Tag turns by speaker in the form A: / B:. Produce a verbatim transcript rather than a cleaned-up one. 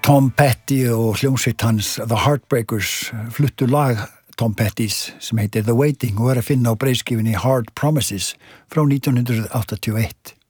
A: Tom Petty og hljómsveit hans The Heartbreakers fluttu lag Tom Pettys sem heitir The Waiting og er að finna á breiðskífunni Hard Promises frá nítján hundrað áttatíu og eitt.